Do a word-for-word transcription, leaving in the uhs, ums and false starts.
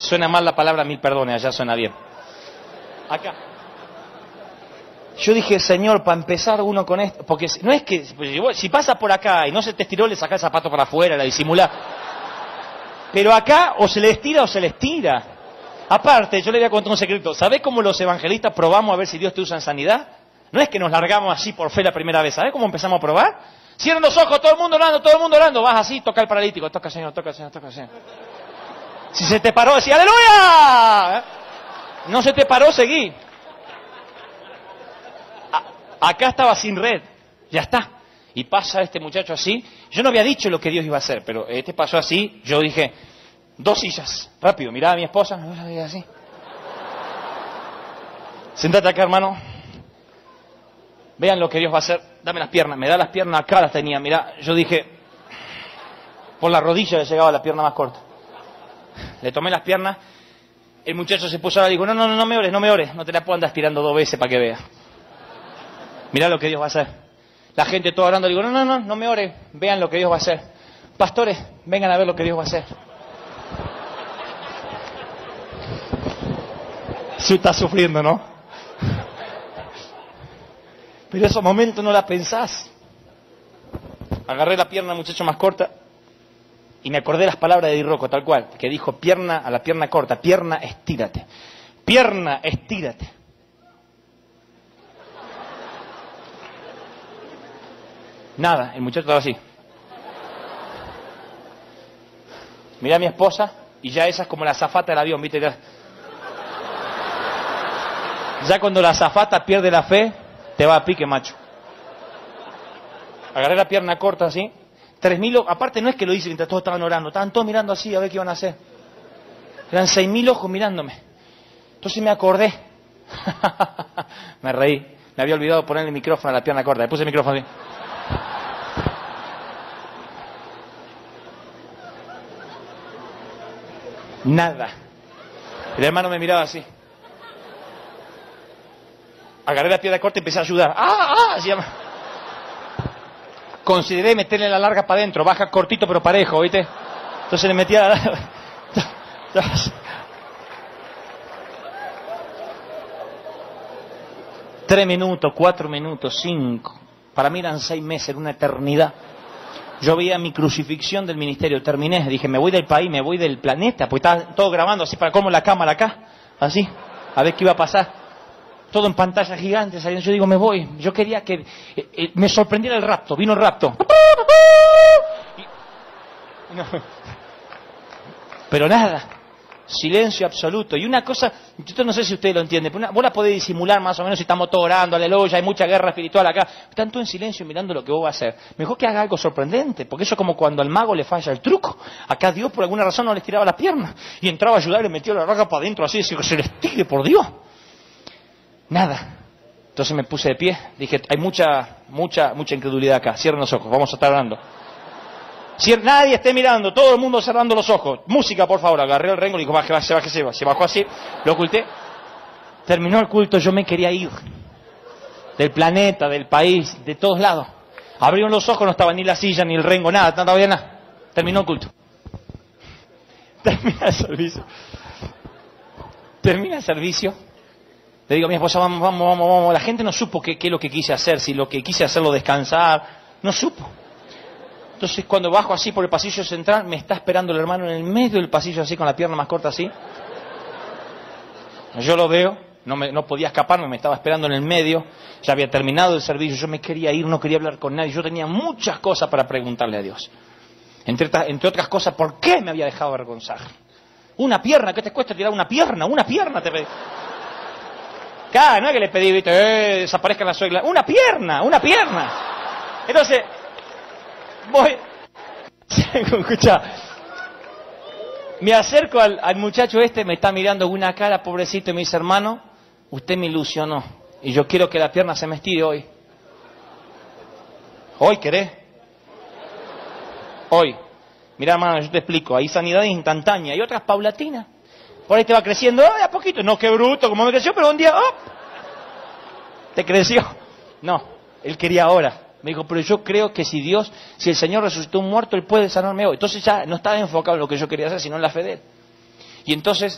Suena mal la palabra mil perdones, allá suena bien. Acá. Yo dije, Señor, para empezar uno con esto, porque no es que, si pasa por acá y no se te estiró, le sacás el zapato para afuera, la disimulás. Pero acá o se le estira o se le estira. Aparte, yo le voy a contar un secreto. ¿Sabés cómo los evangelistas probamos a ver si Dios te usa en sanidad? No es que nos largamos así por fe la primera vez. ¿Sabés cómo empezamos a probar? Cierran los ojos, todo el mundo orando, todo el mundo orando. Vas así, toca el paralítico. Toca, Señor, toca, Señor, toca, Señor. Si se te paró, decía, ¡aleluya! No se te paró, seguí. Acá estaba sin red, ya está. Y pasa este muchacho así. Yo no había dicho lo que Dios iba a hacer, pero este pasó así. Yo dije, dos sillas, rápido. Miraba a mi esposa, así. Sentate acá, hermano. Vean lo que Dios va a hacer. Dame las piernas. Me da las piernas, acá las tenía. Mirá, yo dije, por la rodilla le llegaba la pierna más corta. Le tomé las piernas. El muchacho se puso a hablar y dijo, no, no, no, no me ores, no me ores. No te la puedo andar estirando dos veces para que veas. Mirá lo que Dios va a hacer. La gente toda orando, digo, no, no, no, no me ore, vean lo que Dios va a hacer. Pastores, vengan a ver lo que Dios va a hacer. Sí está sufriendo, ¿no? Pero esos momentos no la pensás. Agarré la pierna al muchacho más corta y me acordé las palabras de Di Rocco, tal cual, que dijo, pierna a la pierna corta, pierna estírate. Pierna estírate. Nada, el muchacho estaba así. Mirá a mi esposa y ya esa es como la azafata del avión, ¿viste? Ya, ya cuando la azafata pierde la fe, te va a pique, macho. Agarré la pierna corta así. Tres mil ojos, aparte no es que lo hice mientras todos estaban orando, estaban todos mirando así a ver qué iban a hacer. Eran seis mil ojos mirándome. Entonces me acordé. Me reí. Me había olvidado poner el micrófono a la pierna corta. Le puse el micrófono así. Nada. El hermano me miraba así. Agarré la pierna corta y empecé a ayudar. ¡Ah! ¡Ah! Se llama. Consideré meterle la larga para adentro. Baja cortito pero parejo, ¿viste? Entonces le metía la... Tres minutos, cuatro minutos, cinco. Para mí eran seis meses, era una eternidad. Yo veía mi crucifixión del ministerio, terminé, dije, me voy del país, me voy del planeta, porque estaba todo grabando así para como la cámara acá, así, a ver qué iba a pasar. Todo en pantalla gigante, saliendo. Yo digo, me voy. Yo quería que eh, eh, me sorprendiera el rapto, vino el rapto. Y, no. Pero nada, silencio absoluto. Y una cosa, yo no sé si ustedes lo entienden, pero una, vos la podés disimular más o menos si estamos todos orando, aleluya, hay mucha guerra espiritual acá. Están todos en silencio mirando lo que vos vas a hacer. Mejor que haga algo sorprendente, porque eso es como cuando al mago le falla el truco. Acá Dios por alguna razón no le estiraba la pierna. Y entraba a ayudar y le metió la raga para adentro así, que se le estire, por Dios. Nada. Entonces me puse de pie, dije, hay mucha, mucha, mucha incredulidad acá. Cierren los ojos, vamos a estar orando. Si nadie esté mirando, todo el mundo cerrando los ojos. Música, por favor. Agarré el rengo y dijo, baje, baje, baje, se, se bajó así, lo oculté. Terminó el culto, yo me quería ir. Del planeta, del país, de todos lados. Abrieron los ojos, no estaba ni la silla, ni el rengo, nada, no había nada. Terminó el culto. Termina el servicio. Termina el servicio. Le digo a mi esposa, vamos, vamos, vamos, vamos. La gente no supo qué, qué es lo que quise hacer, si lo que quise hacerlo descansar. No supo. Entonces cuando bajo así por el pasillo central, me está esperando el hermano en el medio del pasillo así, con la pierna más corta así. Yo lo veo, no, me, no podía escaparme, me estaba esperando en el medio. Ya había terminado el servicio, yo me quería ir, no quería hablar con nadie. Yo tenía muchas cosas para preguntarle a Dios. Entre, entre otras cosas, ¿por qué me había dejado avergonzar? Una pierna, ¿qué te cuesta tirar una pierna? Una pierna te pedí. Claro, no es que le pedí, viste, eh, desaparezca la suegra. Una pierna, una pierna. Entonces, voy, escucha, me acerco al, al muchacho este, me está mirando con una cara, pobrecito, y me dice, hermano, usted me ilusionó, y yo quiero que la pierna se me estire hoy. ¿Hoy querés? Hoy. Mira, hermano, yo te explico, hay sanidades instantáneas, y otras paulatinas. Por ahí te va creciendo, oh, de a poquito, no, qué bruto, como me creció, pero un día, oh, te creció. No, él quería ahora. Me dijo, pero yo creo que si Dios, si el Señor resucitó un muerto, Él puede sanarme hoy. Entonces ya no estaba enfocado en lo que yo quería hacer, sino en la fe de Él. Y entonces